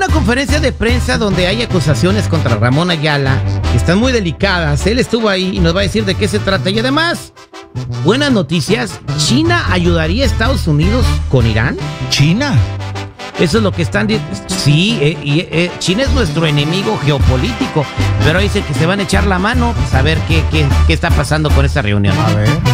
una conferencia de prensa donde hay acusaciones contra Ramón Ayala que están muy delicadas. Él estuvo ahí y nos va a decir de qué se trata. Y además, buenas noticias, ¿China ayudaría a Estados Unidos con Irán? ¿China? Eso es lo que están diciendo. Sí, China es nuestro enemigo geopolítico, pero dice que se van a echar la mano, pues a ver qué está pasando con esta reunión. A ver.